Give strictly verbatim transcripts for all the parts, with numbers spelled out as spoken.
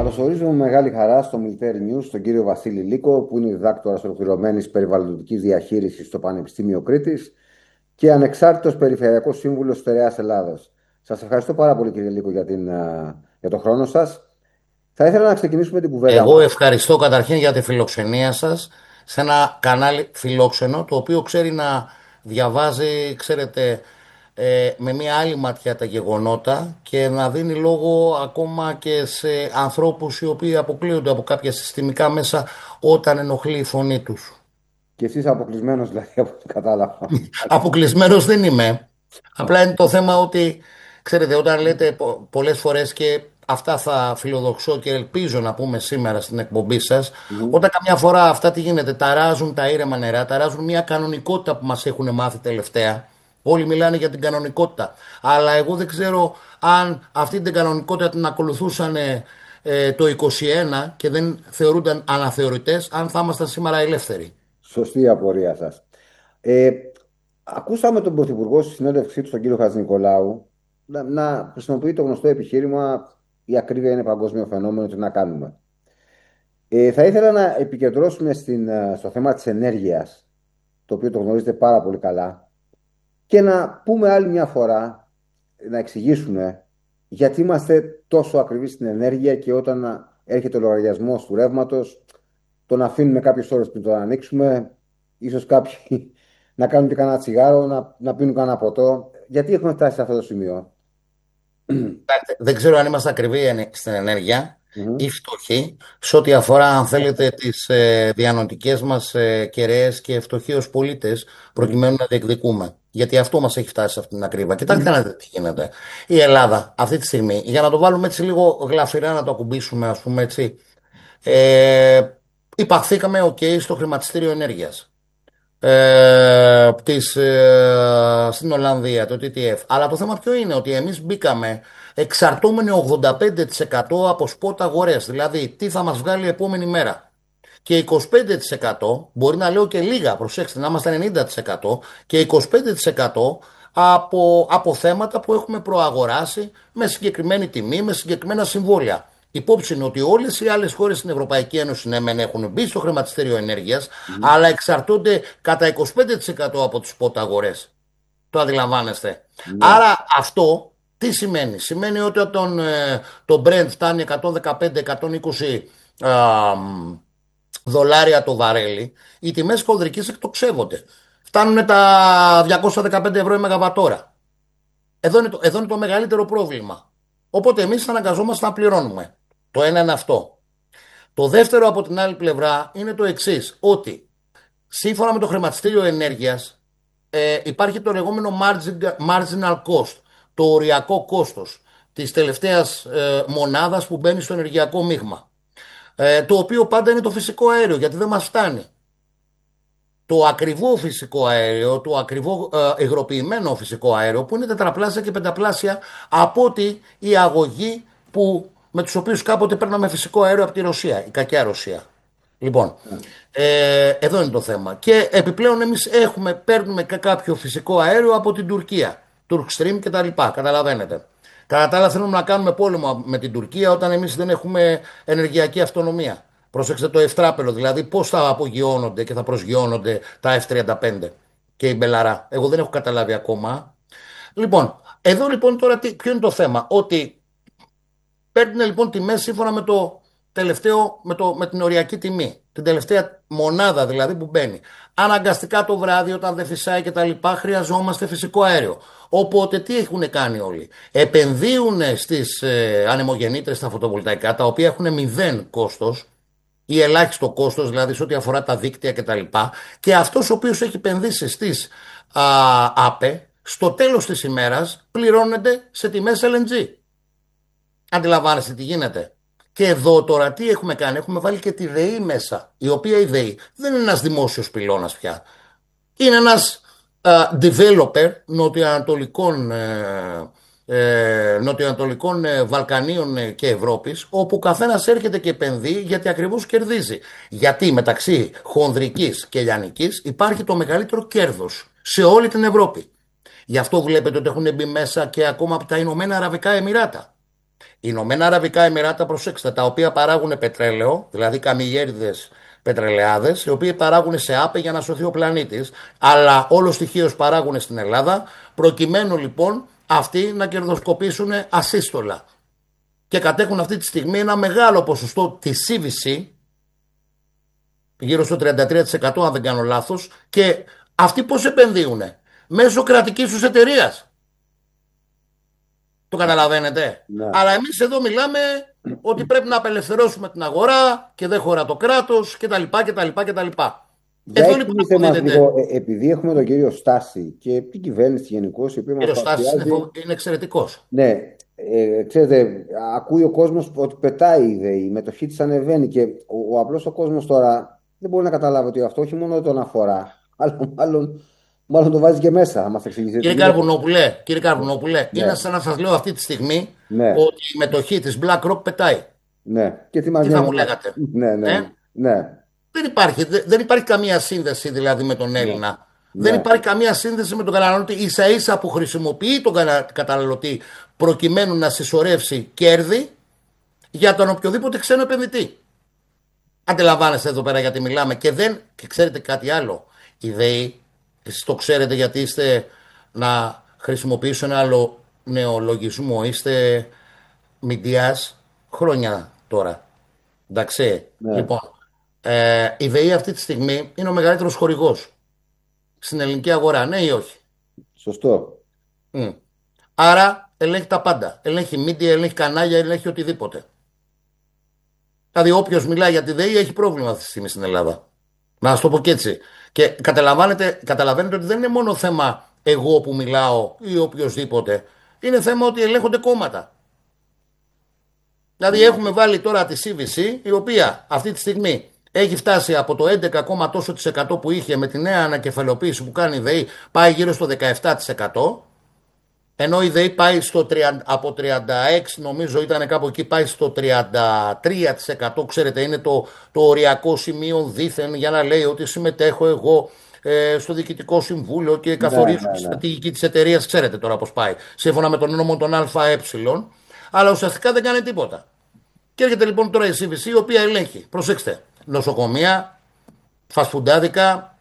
Καλωσορίζουμε με μεγάλη χαρά στο Military News τον κύριο Βασίλη Λύκο, που είναι διδάκτορας ολοκληρωμένης περιβαλλοντικής διαχείρισης στο Πανεπιστήμιο Κρήτης και ανεξάρτητος περιφερειακός σύμβουλος Στερεάς Ελλάδος. Σας ευχαριστώ πάρα πολύ, κύριε Λύκο, για, την, α, για τον χρόνο σας. Θα ήθελα να ξεκινήσουμε την κουβέντα Εγώ μας. ευχαριστώ καταρχήν για τη φιλοξενία σας σε ένα κανάλι φιλόξενο, το οποίο ξέρει να διαβάζει, ξέρετε, ε, με μια άλλη ματιά τα γεγονότα και να δίνει λόγο ακόμα και σε ανθρώπους οι οποίοι αποκλείονται από κάποια συστημικά μέσα όταν ενοχλεί η φωνή τους. Και εσείς αποκλεισμένος, δηλαδή, από ό,τι κατάλαβα. Αποκλεισμένος δεν είμαι. Απλά είναι το θέμα ότι, ξέρετε, όταν λέτε πο- πολλές φορές, και αυτά θα φιλοδοξώ και ελπίζω να πούμε σήμερα στην εκπομπή σας, Μμμ. όταν καμιά φορά αυτά τι γίνεται, ταράζουν τα ήρεμα νερά, ταράζουν μια κανονικότητα που μας έχουν μάθει τελευταία. Όλοι μιλάνε για την κανονικότητα. Αλλά εγώ δεν ξέρω αν αυτή την κανονικότητα την ακολουθούσαν ε, το είκοσι ένα και δεν θεωρούνταν αναθεωρητές, αν θα ήμασταν σήμερα ελεύθεροι. Σωστή η απορία σας. Ε, Ακούσαμε τον Πρωθυπουργό στη συνέντευξή του, τον κύριο Χατζηνικολάου, να, να χρησιμοποιεί το γνωστό επιχείρημα: η ακρίβεια είναι παγκόσμιο φαινόμενο, τι να κάνουμε. Ε, θα ήθελα να επικεντρώσουμε στην, ε, στο θέμα της ενέργειας, το οποίο το γνωρίζετε πάρα πολύ καλά, και να πούμε άλλη μια φορά, να εξηγήσουμε γιατί είμαστε τόσο ακριβείς στην ενέργεια και όταν α, έρχεται ο λογαριασμός του ρεύματος, τον αφήνουμε κάποιες ώρες πριν τον ανοίξουμε, ίσως κάποιοι να κάνουν και κανένα τσιγάρο, να, να πίνουν κανένα ποτό. Γιατί έχουμε φτάσει σε αυτό το σημείο? Κοιτάξτε, δεν ξέρω αν είμαστε ακριβοί εν- στην ενέργεια Μμμ. ή φτωχοί σε ό,τι αφορά, αν θέλετε, τις ε, διανοητικές μας ε, κεραίες και φτωχοί ως πολίτες, προκειμένου να διεκδικούμε. Γιατί αυτό μας έχει φτάσει σε αυτήν την ακρίβεια. Κοιτάξτε να δείτε τι γίνεται. Η Ελλάδα αυτή τη στιγμή, για να το βάλουμε έτσι λίγο γλαφυρά, να το ακουμπήσουμε, ας πούμε έτσι, ε, υπαχθήκαμε οκ στο χρηματιστήριο ενέργειας ε, της, ε, στην Ολλανδία, το τι τι εφ. Αλλά το θέμα ποιο είναι, ότι εμείς μπήκαμε εξαρτώμενοι ογδόντα πέντε τοις εκατό από σπότ αγορές. Δηλαδή, τι θα μας βγάλει η επόμενη μέρα. Και είκοσι πέντε τοις εκατό, μπορεί να λέω και λίγα, προσέξτε, να είμαστε ενενήντα τοις εκατό, και είκοσι πέντε τοις εκατό από, από θέματα που έχουμε προαγοράσει με συγκεκριμένη τιμή, με συγκεκριμένα συμβόλαια. Υπόψη είναι ότι όλε οι άλλε χώρε στην Ευρωπαϊκή Ένωση, ναι, μεν έχουν μπει στο χρηματιστήριο ενέργεια, Μμμ. αλλά εξαρτώνται κατά είκοσι πέντε τοις εκατό από τι σπότ αγορέ. Το αντιλαμβάνεστε. Ναι. Άρα αυτό τι σημαίνει? Σημαίνει ότι όταν ε, το Brent φτάνει εκατόν δεκαπέντε εκατόν είκοσι α, δολάρια το βαρέλι, οι τιμές χονδρικής εκτοξεύονται. Φτάνουν τα διακόσια δεκαπέντε ευρώ η μεγαβατόρα. Εδώ είναι, το, εδώ είναι το μεγαλύτερο πρόβλημα. Οπότε εμείς αναγκαζόμαστε να πληρώνουμε. Το ένα είναι αυτό. Το δεύτερο από την άλλη πλευρά είναι το εξής, ότι σύμφωνα με το χρηματιστήριο ενέργειας ε, υπάρχει το λεγόμενο margin- marginal cost, το οριακό κόστος της τελευταίας ε, μονάδας που μπαίνει στο ενεργειακό μείγμα. Ε, το οποίο πάντα είναι το φυσικό αέριο, γιατί δεν μας φτάνει. Το ακριβό φυσικό αέριο, το ακριβό ε, υγροποιημένο φυσικό αέριο, που είναι τετραπλάσια και πενταπλάσια από ότι η αγωγή που, με τους οποίους κάποτε παίρναμε φυσικό αέριο από τη Ρωσία, η κακιά Ρωσία. Λοιπόν, ε, εδώ είναι το θέμα. Και επιπλέον εμείς έχουμε, παίρνουμε και κάποιο φυσικό αέριο από την Τουρκία, Turkstream και τα λοιπά, καταλαβαίνετε. Κατά τα άλλα θέλουμε να κάνουμε πόλεμο με την Τουρκία όταν εμείς δεν έχουμε ενεργειακή αυτονομία. Προσέξτε το ευτράπελο, δηλαδή πώς θα απογειώνονται και θα προσγειώνονται τα εφ τριάντα πέντε και η Μπελαρά. Εγώ δεν έχω καταλάβει ακόμα. Λοιπόν, εδώ λοιπόν τώρα τι, ποιο είναι το θέμα, ότι παίρνουν λοιπόν τιμές σύμφωνα με το τελευταίο, με, το, με την οριακή τιμή. Την τελευταία μονάδα δηλαδή που μπαίνει. Αναγκαστικά το βράδυ, όταν δεν φυσάει και τα λοιπά, χρειαζόμαστε φυσικό αέριο. Οπότε τι έχουν κάνει όλοι? Επενδύουν στις ε, ανεμογεννήτρες, στα φωτοβολταϊκά, τα οποία έχουν μηδέν κόστος ή ελάχιστο κόστος, δηλαδή σε ό,τι αφορά τα δίκτυα κτλ. Και, τα λοιπά, και αυτός ο οποίος έχει επενδύσει στις α, ΑΠΕ, στο τέλος της ημέρας πληρώνεται σε τιμές ελ εν τζι. Αντιλαμβάνεστε τι γίνεται. Και εδώ τώρα τι έχουμε κάνει? Έχουμε βάλει και τη ΔΕΗ μέσα, η οποία η ΔΕΗ δεν είναι ένας δημόσιος πυλώνας πια. Είναι ένας α, developer νοτιοανατολικών, ε, ε, νοτιοανατολικών ε, Βαλκανίων ε, και Ευρώπης, όπου ο καθένας έρχεται και επενδύει γιατί ακριβώς κερδίζει. Γιατί μεταξύ χονδρικής και λιανικής υπάρχει το μεγαλύτερο κέρδος σε όλη την Ευρώπη. Γι' αυτό βλέπετε ότι έχουν μπει μέσα και ακόμα από τα Ηνωμένα Αραβικά Εμιράτα. Ηνωμένα Αραβικά Εμιράτα, προσέξτε, τα οποία παράγουν πετρέλαιο, δηλαδή καμιγέριδες πετρελαιάδες, οι οποίοι παράγουν σε άπε για να σωθεί ο πλανήτης, αλλά όλο στοιχείω παράγουν στην Ελλάδα, προκειμένου λοιπόν αυτοί να κερδοσκοπήσουν ασύστολα. Και κατέχουν αυτή τη στιγμή ένα μεγάλο ποσοστό τη σι βι σι, γύρω στο τριάντα τρία τοις εκατό αν δεν κάνω λάθος, και αυτοί πώς επενδύουν? Μέσω κρατικής τους εταιρείας. Το καταλαβαίνετε. Ναι. Αλλά εμείς εδώ μιλάμε ότι πρέπει να απελευθερώσουμε την αγορά και δεν χωρά το κράτος κτλ. κτλ, κτλ. Για Εδώ λοιπόν εξηγήστε μας αποδίδεται. λίγο, ε, επειδή έχουμε τον κύριο Στάση και την κυβέρνηση γενικώ, η οποία Ο μας κύριος Στάσης είναι, παρουσιάζει. φο- είναι εξαιρετικός. Ναι, ε, ξέρετε, ακούει ο κόσμος ότι πετάει η ιδέα, η μετοχή της ανεβαίνει και ο, ο απλός ο κόσμος τώρα δεν μπορεί να καταλάβει ότι αυτό όχι μόνο δεν τον αφορά, αλλά μάλλον, μάλλον το βάζει και μέσα. Θα μας εξηγήσετε τι Κύριε γίνεται. Καρβουνόπουλε, κύριε Καρβουνόπουλε, είναι Ναι, σαν να σας λέω αυτή τη στιγμή ναι, ότι η μετοχή της BlackRock πετάει. ναι. Και τι μας Τι θα νοιάζει μου εμάς. λέγατε? Ναι, ναι, Ε? ναι, Δεν υπάρχει, δε- δεν υπάρχει καμία σύνδεση δηλαδή με τον ναι, Έλληνα. Δεν ναι, υπάρχει καμία σύνδεση με τον καταναλωτή. Ίσα ίσα που χρησιμοποιεί τον κατα- καταναλωτή προκειμένου να συσσωρεύσει κέρδη για τον οποιοδήποτε ξένο επενδυτή. Αντιλαμβάνεστε εδώ πέρα γιατί μιλάμε. Και δεν. Και ξέρετε κάτι άλλο. Οι ΔΕΗ, εσείς το ξέρετε γιατί είστε, να χρησιμοποιήσω ένα άλλο νεολογισμό, είστε μηντιάς χρόνια τώρα. Εντάξει. ναι. Λοιπόν, ε, η ΔΕΗ αυτή τη στιγμή είναι ο μεγαλύτερος χορηγός στην ελληνική αγορά. Ναι ή όχι? Σωστό. Μμ. Άρα ελέγχει τα πάντα. Ελέγχει μίντια, ελέγχει κανάλια, ελέγχει οτιδήποτε. Δηλαδή, όποιο μιλάει για τη ΔΕΗ έχει πρόβλημα αυτή τη στιγμή στην Ελλάδα. Να σα το πω και έτσι. Και καταλαβαίνετε, καταλαβαίνετε ότι δεν είναι μόνο θέμα εγώ που μιλάω ή οποιοδήποτε. Είναι θέμα ότι ελέγχονται κόμματα. Δηλαδή, έχουμε βάλει τώρα τη σι βι σι, η οποία αυτή τη στιγμή έχει φτάσει από το έντεκα, τόσο της εκατό που είχε με τη νέα ανακεφαλαιοποίηση που κάνει η ΔΕΗ, πάει γύρω στο δεκαεπτά τοις εκατό. Ενώ η ΔΕΗ πάει στο τριάντα, από τριάντα έξι νομίζω ήταν κάπου εκεί, πάει στο τριάντα τρία τοις εκατό. Ξέρετε, είναι το, το οριακό σημείο δήθεν για να λέει ότι συμμετέχω εγώ ε, στο διοικητικό συμβούλιο και Ναι, καθορίζω ναι, τη ναι. στρατηγική της εταιρείας. Ξέρετε τώρα πώς πάει. Σύμφωνα με τον νόμο των ΑΕ. Αλλά ουσιαστικά δεν κάνει τίποτα. Και έρχεται λοιπόν τώρα η σι βι σι, η οποία ελέγχει. Προσέξτε. Νοσοκομεία, φασφουντάδικα,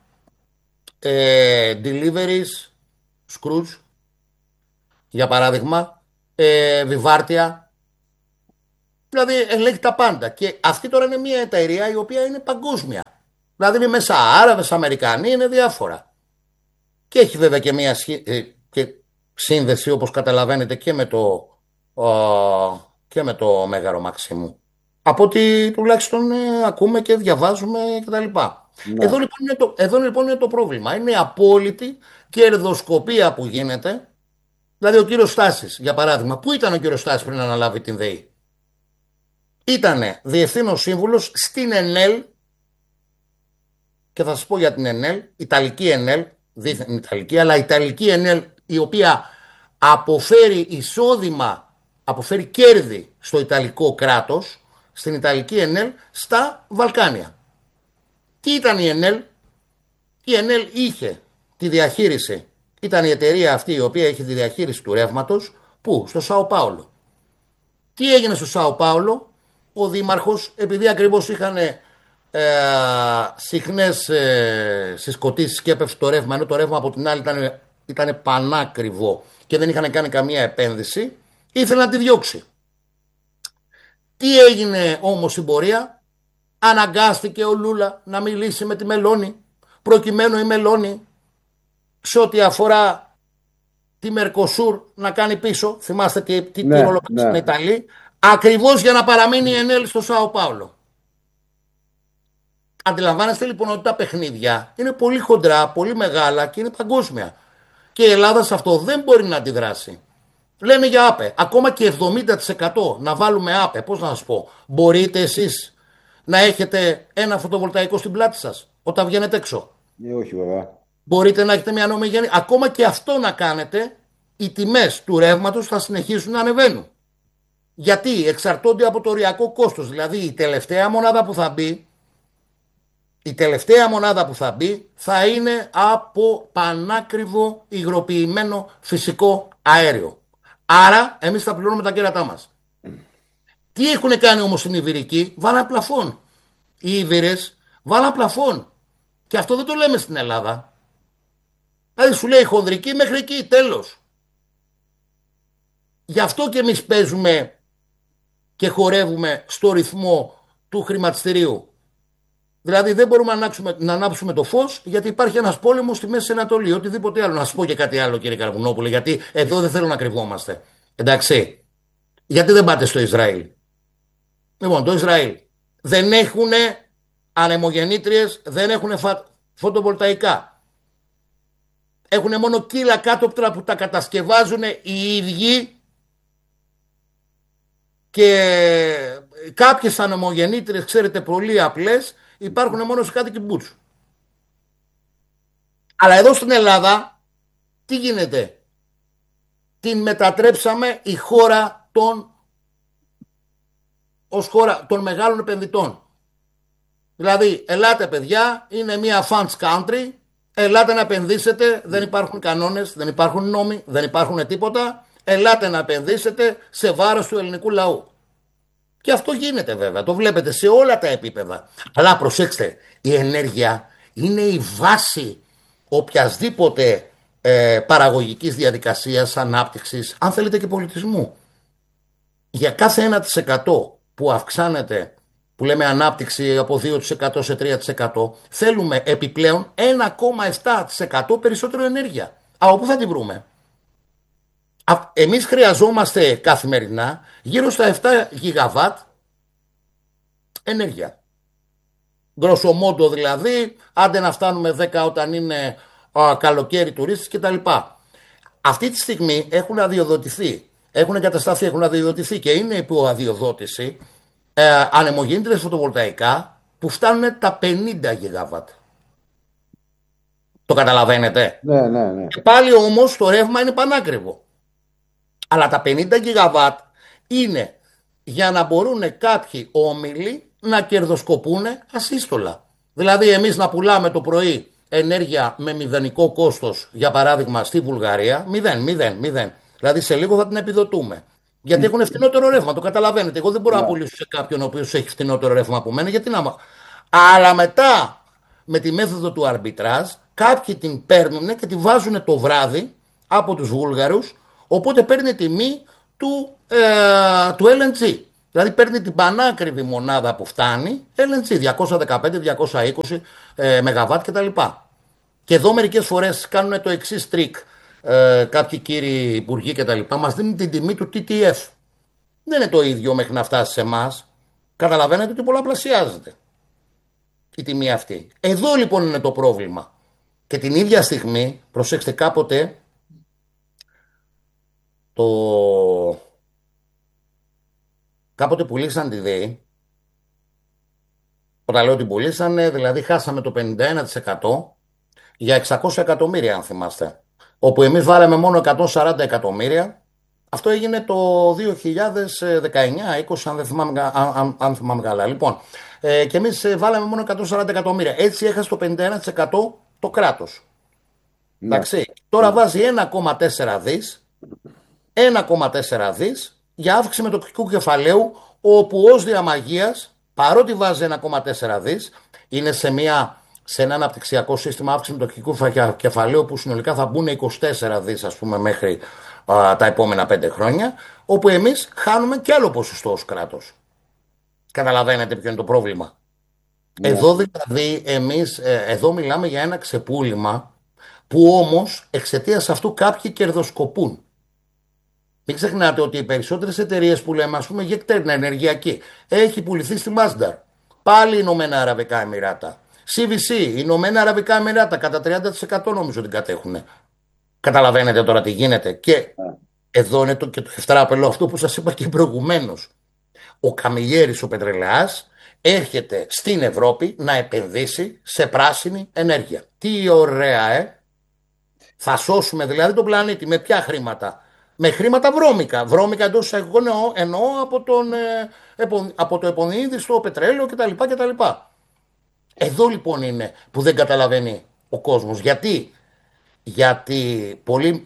ε, deliveries, Scrooge, για παράδειγμα, ε, Βιβάρτια. Δηλαδή ελέγχει τα πάντα. Και αυτή τώρα είναι μια εταιρεία η οποία είναι παγκόσμια. Δηλαδή είναι μέσα Άραβες, Αμερικανοί, είναι διάφορα. Και έχει βέβαια και μια σχή- ε, και σύνδεση όπως καταλαβαίνετε και με το, ο, και με το Μέγαρο Μαξίμου. Από ό,τι τουλάχιστον ε, ακούμε και διαβάζουμε κτλ. Εδώ Ναι. λοιπόν, είναι το, εδώ λοιπόν είναι το πρόβλημα. Είναι η απόλυτη κερδοσκοπία που γίνεται. Δηλαδή ο κύριος Στάσης, για παράδειγμα, πού ήταν ο κύριος Στάσης πριν αναλάβει την ΔΕΗ? Ήτανε διευθύνων σύμβουλος στην ΕΝΕΛ, και θα σας πω για την ΕΝΕΛ, Ιταλική ΕΝΕΛ, δίθεν Ιταλική, αλλά Ιταλική ΕΝΕΛ η οποία αποφέρει εισόδημα, αποφέρει κέρδη στο Ιταλικό κράτος, στην Ιταλική ΕΝΕΛ στα Βαλκάνια. Τι ήταν η ΕΝΕΛ? Η ΕΝΕΛ είχε τη διαχείριση, ήταν η εταιρεία αυτή η οποία είχε τη διαχείριση του ρεύματος, πού? Στο Σάο Πάολο. Τι έγινε στο Σάο Πάολο? Ο δήμαρχος, επειδή ακριβώς είχαν ε, συχνές ε, συσκοτήσεις και έπεφτε το ρεύμα, ενώ το ρεύμα από την άλλη ήταν, ήταν πανάκριβο και δεν είχαν κάνει καμία επένδυση, ήθελε να τη διώξει. Τι έγινε όμως στην πορεία? Αναγκάστηκε ο Λούλα να μιλήσει με τη Μελώνη, προκειμένου η Μελώνη σε ό,τι αφορά τη Μερκοσούρ να κάνει πίσω. Θυμάστε τι, τι, τι Ναι, ρόλο παίξαν οι ναι. Ιταλοί. Ακριβώς για να παραμείνει η ΕΝΕΛ στο Σάο Πάολο. Αντιλαμβάνεστε λοιπόν ότι τα παιχνίδια είναι πολύ χοντρά, πολύ μεγάλα και είναι παγκόσμια. Και η Ελλάδα σε αυτό δεν μπορεί να αντιδράσει. Λένε για άπε. Ακόμα και εβδομήντα τοις εκατό να βάλουμε άπε. Πώς να σας πω? Μπορείτε εσείς να έχετε ένα φωτοβολταϊκό στην πλάτη σας όταν βγαίνετε έξω? Ε, όχι βέβαια. Μπορείτε να έχετε μια νομιγέννη? Ακόμα και αυτό να κάνετε, οι τιμές του ρεύματος θα συνεχίσουν να ανεβαίνουν. Γιατί εξαρτώνται από το οριακό κόστος. Δηλαδή η τελευταία μονάδα που θα μπει, η τελευταία μονάδα που θα μπει θα είναι από πανάκριβο υγροποιημένο φυσικό αέριο. Άρα εμείς θα πληρώνουμε τα κέρατά μας. Τι έχουν κάνει όμως στην Ιβηρική, βάλαν πλαφόν. Οι Ιβυρές βάλαν πλαφόν. Και αυτό δεν το λέμε στην Ελλάδα. Δηλαδή σου λέει χονδρική μέχρι εκεί, τέλος. Γι' αυτό και εμείς παίζουμε και χορεύουμε στο ρυθμό του χρηματιστηρίου. Δηλαδή δεν μπορούμε να ανάψουμε, να ανάψουμε το φως γιατί υπάρχει ένας πόλεμος στη Μέση Ανατολή. Οτιδήποτε άλλο. Να σου πω και κάτι άλλο, κύριε Καρβουνόπουλε, γιατί εδώ δεν θέλω να κρυβόμαστε. Εντάξει. Γιατί δεν πάτε στο Ισραήλ? Λοιπόν, το Ισραήλ δεν έχουν ανεμογεννήτριες, δεν έχουν φα... φωτοβολταϊκά. Έχουν μόνο κύλα κάτωπτρα που τα κατασκευάζουν οι ίδιοι και κάποιες ανεμογεννήτριες, ξέρετε, πολύ απλές, υπάρχουν μόνο σε κάτι κυμπούτσου. Αλλά εδώ στην Ελλάδα, τι γίνεται? Την μετατρέψαμε η χώρα των, ως χώρα των μεγάλων επενδυτών. Δηλαδή, ελάτε παιδιά, είναι μια funds country, ελάτε να επενδύσετε, δεν υπάρχουν κανόνες, δεν υπάρχουν νόμοι, δεν υπάρχουν τίποτα, ελάτε να επενδύσετε σε βάρος του ελληνικού λαού. Και αυτό γίνεται βέβαια, το βλέπετε σε όλα τα επίπεδα. Αλλά προσέξτε, η ενέργεια είναι η βάση οποιασδήποτε ε, παραγωγικής διαδικασίας, ανάπτυξης, αν θέλετε και πολιτισμού. Για κάθε ένα τοις εκατό που αυξάνεται, που λέμε ανάπτυξη από δύο τοις εκατό σε τρία τοις εκατό, θέλουμε επιπλέον ένα κόμμα επτά τοις εκατό περισσότερο ενέργεια. Από πού θα τη βρούμε? Εμείς χρειαζόμαστε καθημερινά γύρω στα επτά γιγαβάτ ενέργεια. Γκροσομόντο δηλαδή, άντε να φτάνουμε δέκα όταν είναι α, καλοκαίρι, τουρίστες κτλ. Αυτή τη στιγμή έχουν αδειοδοτηθεί, έχουν εγκατασταθεί, έχουν αδειοδοτηθεί και είναι υπό αδειοδότηση ε, ανεμογεννήτριες φωτοβολταϊκά που φτάνουν τα πενήντα γιγαβάτ. Το καταλαβαίνετε? Ναι, ναι, ναι. Και πάλι όμως το ρεύμα είναι πανάκριβο. Αλλά τα πενήντα γιγαβάτ είναι για να μπορούν κάποιοι όμιλοι να κερδοσκοπούν ασύστολα. Δηλαδή εμείς να πουλάμε το πρωί ενέργεια με μηδενικό κόστος, για παράδειγμα στη Βουλγαρία, μηδέν, μηδέν, μηδέν. Δηλαδή σε λίγο θα την επιδοτούμε. Γιατί έχουν φθηνότερο ρεύμα, το καταλαβαίνετε. Εγώ δεν μπορώ να πουλήσω σε κάποιον ο οποίος έχει φθηνότερο ρεύμα από μένα, γιατί να. Αλλά μετά με τη μέθοδο του αρμπιτράζ, κάποιοι την παίρνουν και τη βάζουν το βράδυ από τους Βούλγαρους, οπότε παίρνει τιμή του, ε, του ελ εν τζι. Δηλαδή παίρνει την πανάκριβη μονάδα που φτάνει, ελ εν τζι, διακόσια δεκαπέντε διακόσια είκοσι ε, ΜΒ κτλ. Και εδώ μερικές φορές κάνουν το εξής τρίκ, ε, κάποιοι κύριοι υπουργοί κτλ. Μας δίνουν την τιμή του τι τι εφ. Δεν είναι το ίδιο μέχρι να φτάσει σε εμάς. Καταλαβαίνετε ότι πολλαπλασιάζεται η τιμή αυτή. Εδώ λοιπόν είναι το πρόβλημα. Και την ίδια στιγμή, προσέξτε, κάποτε το... κάποτε πουλήσαν τη ΔΕΗ. Όταν λέω ότι πουλήσανε, δηλαδή χάσαμε το πενήντα ένα τοις εκατό για εξακόσια εκατομμύρια, αν θυμάστε. Όπου εμείς βάλαμε μόνο εκατόν σαράντα εκατομμύρια. Αυτό έγινε το δύο χιλιάδες δεκαεννιά είκοσι, αν, δεν θυμάμαι, αν, αν, αν θυμάμαι καλά. Λοιπόν, ε, και εμείς βάλαμε μόνο εκατόν σαράντα εκατομμύρια. Έτσι έχασε το πενήντα ένα τοις εκατό το κράτος. Ναι. Εντάξει. Τώρα βάζει ένα κόμμα τέσσερα δις, ένα κόμμα τέσσερα δις για αύξηση μετοχικού κεφαλαίου, όπου ως διαμαγείας, παρότι βάζει ένα κόμμα τέσσερα δις, είναι σε, μια, σε ένα αναπτυξιακό σύστημα αύξηση μετοχικού κεφαλαίου που συνολικά θα μπουν είκοσι τέσσερα δις, ας πούμε, μέχρι α, τα επόμενα πέντε χρόνια, όπου εμείς χάνουμε και άλλο ποσοστό ως κράτος. Καταλαβαίνετε ποιο είναι το πρόβλημα? Yeah. Εδώ δηλαδή εμείς, ε, εδώ μιλάμε για ένα ξεπούλημα που όμως εξαιτίας αυτού κάποιοι κερδοσκοπούν. Μην ξεχνάτε ότι οι περισσότερες εταιρείες που λέμε, ας πούμε, Γεκτέρνα ενεργειακή, έχει πουληθεί στη Μάσνταρ. Πάλι Ηνωμένα Αραβικά Εμιράτα. σι βι σι, Ηνωμένα Αραβικά Εμιράτα, κατά τριάντα τοις εκατό νομίζω την κατέχουν. Καταλαβαίνετε τώρα τι γίνεται? Και yeah. εδώ είναι το, και το χεφτράπελο αυτό που σας είπα και προηγουμένως. Ο Καμιλιέρης, ο πετρελαιάς, έρχεται στην Ευρώπη να επενδύσει σε πράσινη ενέργεια. Τι ωραία, ε! Θα σώσουμε δηλαδή τον πλανήτη. Με ποια χρήματα? Με χρήματα βρώμικα. Βρώμικα εντός εισαγωγικών εννοώ, εννοώ από, τον, ε, επο, από το επονίδιστο πετρέλαιο κτλ, κτλ. Εδώ λοιπόν είναι που δεν καταλαβαίνει ο κόσμος. Γιατί? Γιατί πολλοί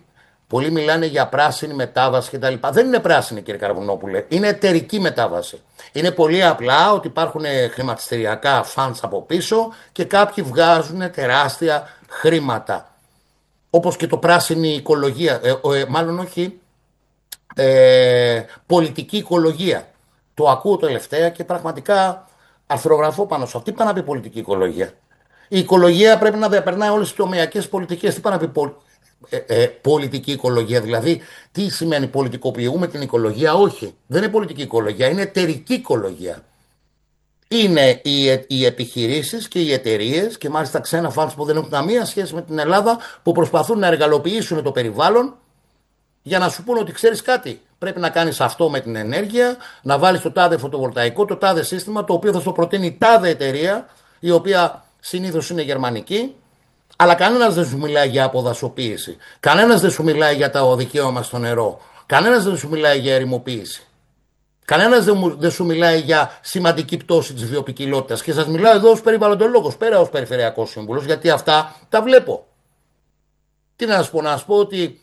Πολλοί μιλάνε για πράσινη μετάβαση κτλ. Δεν είναι πράσινη, κύριε Καρβουνόπουλε. Είναι εταιρική μετάβαση. Είναι πολύ απλά ότι υπάρχουν χρηματιστηριακά funds από πίσω και κάποιοι βγάζουν τεράστια χρήματα. Όπως και το πράσινη οικολογία. Ε, ε, μάλλον όχι. Ε, πολιτική οικολογία. Το ακούω τελευταία και πραγματικά αρθρογραφώ πάνω σε αυτό. Τι πάει να πει πολιτική οικολογία? Η οικολογία πρέπει να διαπερνάει όλες τις τομεακές πολιτικές. Τι πάει να πει πολ- ε, ε, πολιτική οικολογία? Δηλαδή, τι σημαίνει πολιτικοποιούμε την οικολογία? Όχι. Δεν είναι πολιτική οικολογία, είναι εταιρική οικολογία. Είναι οι, ε- οι επιχειρήσεις και οι εταιρείε και μάλιστα ξένα φαντς που δεν έχουν καμία σχέση με την Ελλάδα που προσπαθούν να εργαλοποιήσουν το περιβάλλον για να σου πούνε ότι ξέρεις κάτι. Πρέπει να κάνεις αυτό με την ενέργεια, να βάλεις το τάδε φωτοβολταϊκό, το τάδε σύστημα, το οποίο θα στο προτείνει η τάδε εταιρεία, η οποία συνήθως είναι γερμανική, αλλά κανένας δεν σου μιλάει για αποδασοποίηση. Κανένας δεν σου μιλάει για το δικαίωμα στο νερό. Κανένας δεν σου μιλάει για ερημοποίηση. Κανένας δεν, μου- δεν σου μιλάει για σημαντική πτώση της βιοποικιλότητας. Και σας μιλάω εδώ ως περιβαλλοντολόγος, πέρα ως περιφερειακός σύμβουλος, γιατί αυτά τα βλέπω. Τι να σας πω, να σας πω ότι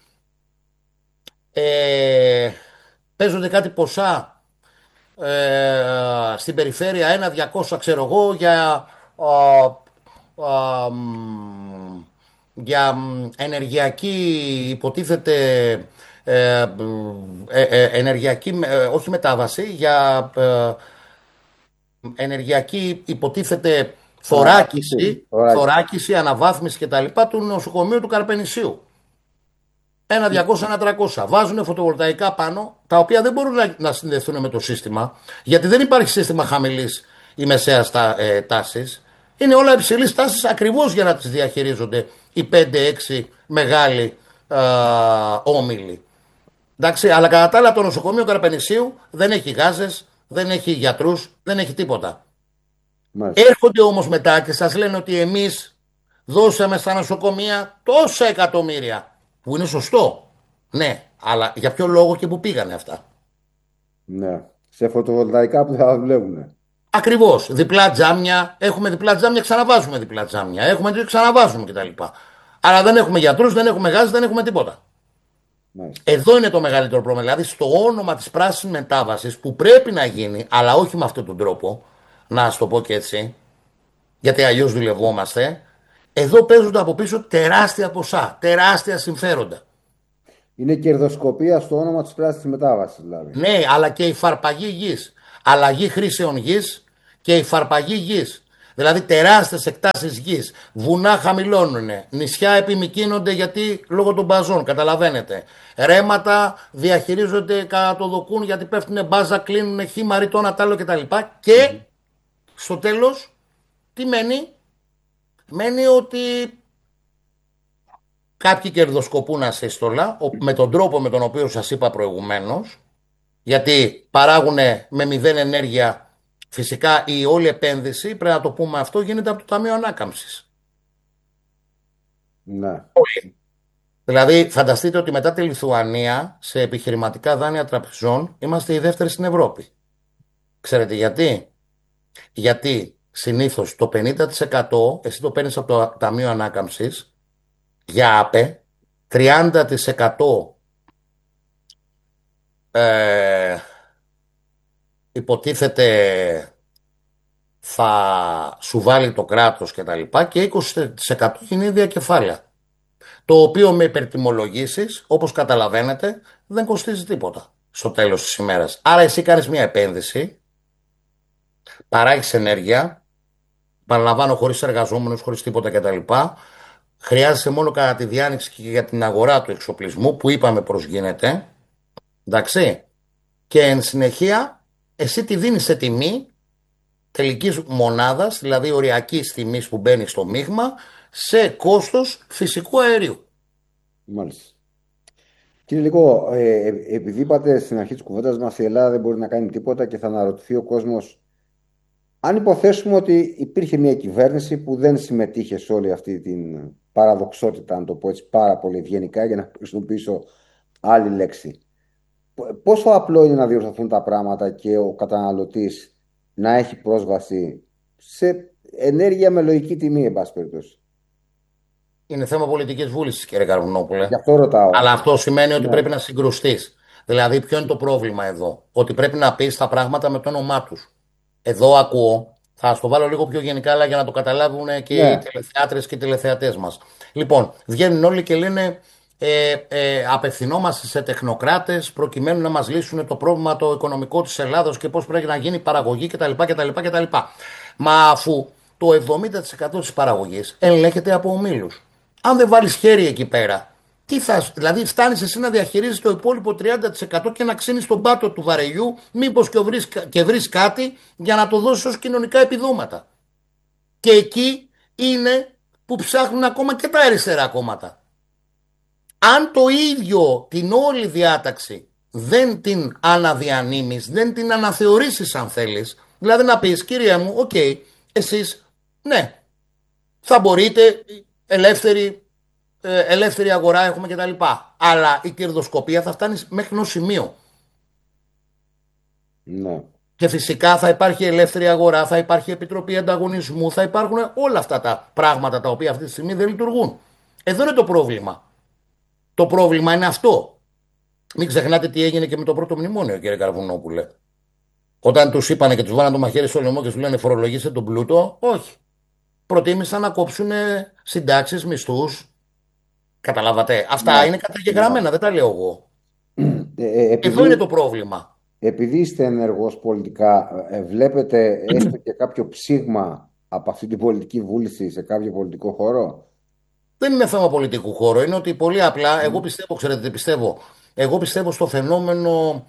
ε, παίζονται κάτι ποσά ε, στην περιφέρεια, ένα διακόσια ξέρω εγώ, για, α, α, μ, για μ, ενεργειακή υποτίθεται ε, μ, ε, ε, ενεργειακή, ε, όχι μετάβαση, για ε, ενεργειακή υποτίθεται Αναβάθμιση. θωράκιση, Ωραία. θωράκιση, αναβάθμιση κτλ. Του νοσοκομείου του Καρπενησίου. Ένα διακόσια, ένα τριακόσια. Βάζουν φωτοβολταϊκά πάνω, τα οποία δεν μπορούν να, να συνδεθούν με το σύστημα, γιατί δεν υπάρχει σύστημα χαμηλή ή μεσαία ε, τάση. Είναι όλα υψηλή τάση ακριβώ για να τι διαχειρίζονται οι πέντε έξι μεγάλοι ε, όμιλοι. Εντάξει, αλλά κατά τα άλλα το νοσοκομείο Καρπενησίου δεν έχει γάζες, δεν έχει γιατρούς, δεν έχει τίποτα. Μάλιστα. Έρχονται όμως μετά και σας λένε ότι εμείς δώσαμε στα νοσοκομεία τόσα εκατομμύρια. Που είναι σωστό. Ναι, αλλά για ποιο λόγο και που πήγανε αυτά? Ναι. Σε φωτοβολταϊκά που θα δουλεύουν. Ακριβώς. Διπλά τζάμια. Έχουμε διπλά τζάμια, ξαναβάζουμε διπλά τζάμια. Έχουμε και ξαναβάζουμε κτλ. Αλλά δεν έχουμε γιατρούς, δεν έχουμε γάζ, δεν έχουμε τίποτα. Μάλιστα. Εδώ είναι το μεγαλύτερο πρόβλημα. Δηλαδή, στο όνομα τη πράσινη μετάβαση που πρέπει να γίνει, αλλά όχι με αυτόν τον τρόπο, να σου το πω και έτσι, γιατί αλλιώ δουλευόμαστε, εδώ παίζονται από πίσω τεράστια ποσά, τεράστια συμφέροντα. Είναι κερδοσκοπία στο όνομα της πράσινης μετάβασης δηλαδή. Ναι, αλλά και η φαρπαγή γης. Αλλαγή χρήσεων γης και η φαρπαγή γης. Δηλαδή τεράστιες εκτάσεις γης. Βουνά χαμηλώνουν. Νησιά επιμικρύνονται γιατί λόγω των μπαζών, καταλαβαίνετε. Ρέματα διαχειρίζονται κατά το δοκούν γιατί πέφτουν μπάζα, κλείνουν χήμα, ρητόνα, τάλο κτλ. Και στο τέλος τι μένει? Μένει ότι κάποιοι κερδοσκοπούν ασύστολα με τον τρόπο με τον οποίο σας είπα προηγουμένως, γιατί παράγουν με μηδέν ενέργεια. Φυσικά η όλη επένδυση, πρέπει να το πούμε αυτό, γίνεται από το Ταμείο Ανάκαμψης. Ναι. Δηλαδή φανταστείτε ότι μετά τη Λιθουανία σε επιχειρηματικά δάνεια τραπεζών είμαστε οι δεύτεροι στην Ευρώπη. Ξέρετε γιατί? Γιατί συνήθως το πενήντα τοις εκατό εσύ το παίρνεις από το Ταμείο Ανάκαμψης για ΑΠΕ, τριάντα τοις εκατό ε, υποτίθεται θα σου βάλει το κράτος και τα λοιπά και είκοσι τοις εκατό είναι ίδια κεφάλαια. Το οποίο με υπερτιμολογήσεις, όπως καταλαβαίνετε, δεν κοστίζει τίποτα στο τέλος της ημέρας. Άρα εσύ κάνεις μια επένδυση, παράγεις ενέργεια, παραλαμβάνω χωρίς εργαζόμενους, χωρίς τίποτα κτλ. Χρειάζεσαι μόνο κατά τη διάνοιξη και για την αγορά του εξοπλισμού που είπαμε πως γίνεται. Εντάξει. Και εν συνεχεία εσύ τη δίνεις σε τιμή τελικής μονάδας, δηλαδή οριακής τιμής που μπαίνει στο μείγμα, σε κόστος φυσικού αερίου. Μάλιστα. Κύριε Λυκό, ε, ε, επειδή είπατε στην αρχή της κουβέντας μας η Ελλάδα δεν μπορεί να κάνει τίποτα και θα αναρωτηθεί ο κόσμος, αν υποθέσουμε ότι υπήρχε μια κυβέρνηση που δεν συμμετείχε σε όλη αυτή την παραδοξότητα, αν το πω έτσι πάρα πολύ ευγενικά, για να χρησιμοποιήσω άλλη λέξη, π- πόσο απλό είναι να διορθωθούν τα πράγματα και ο καταναλωτής να έχει πρόσβαση σε ενέργεια με λογική τιμή, εν πάση περιπτώσει? Είναι θέμα πολιτικής βούλησης, κύριε Καρβουνόπουλε. Γι' αυτό ρωτάω. Αλλά αυτό σημαίνει ότι Ναι. πρέπει να συγκρουστεί. Δηλαδή, ποιο είναι το πρόβλημα εδώ? Ότι πρέπει να πει τα πράγματα με το όνομά του. Εδώ ακούω, θα το βάλω λίγο πιο γενικά, αλλά για να το καταλάβουν και οι Ναι. τηλεθεάτρες και οι τηλεθεατές μας. Λοιπόν, βγαίνουν όλοι και λένε ε, ε, απευθυνόμαστε σε τεχνοκράτες προκειμένου να μας λύσουν το πρόβλημα το οικονομικό της Ελλάδος και πώς πρέπει να γίνει η παραγωγή κτλ. κτλ, κτλ. Μα αφού το εβδομήντα τοις εκατό της παραγωγής ελέγχεται από ομίλους. Αν δεν βάλεις χέρι εκεί πέρα, τι θα, δηλαδή φτάνεις εσύ να διαχειρίζεις το υπόλοιπο τριάντα τοις εκατό και να ξύνεις τον πάτο του βαρελιού, μήπως και βρεις, και βρεις κάτι για να το δώσεις ως κοινωνικά επιδόματα. Και εκεί είναι που ψάχνουν ακόμα και τα αριστερά κόμματα. Αν το ίδιο την όλη διάταξη δεν την αναδιανύμεις, δεν την αναθεωρήσεις αν θέλεις, δηλαδή να πεις κύριε μου, οκ, okay, εσείς ναι, θα μπορείτε ελεύθερη ε, ελεύθερη αγορά έχουμε κτλ. Αλλά η κερδοσκοπία θα φτάνει μέχρι ενό σημείο. Ναι. Και φυσικά θα υπάρχει ελεύθερη αγορά, θα υπάρχει επιτροπή ανταγωνισμού, θα υπάρχουν όλα αυτά τα πράγματα τα οποία αυτή τη στιγμή δεν λειτουργούν. Εδώ είναι το πρόβλημα. Το πρόβλημα είναι αυτό. Μην ξεχνάτε τι έγινε και με το πρώτο μνημόνιο, κύριε Καρβουνόπουλε. Όταν του είπανε και του βάλανε το μαχαίρι στο λαιμό και του λένε φορολογήστε τον πλούτο, όχι. Προτίμησαν να κόψουν συντάξει, μισθού. Καταλάβατε. Ναι. Αυτά είναι καταγεγραμμένα, δεν τα λέω εγώ. Ε, ε, Εδώ είναι επειδή, το πρόβλημα. επειδή είστε ενεργός πολιτικά, ε, βλέπετε έστω και κάποιο ψήγμα από αυτή την πολιτική βούληση σε κάποιο πολιτικό χώρο? Δεν είναι θέμα πολιτικού χώρου. Είναι ότι πολύ απλά, εγώ Mm. πιστεύω, ξέρετε τι πιστεύω. Εγώ πιστεύω στο φαινόμενο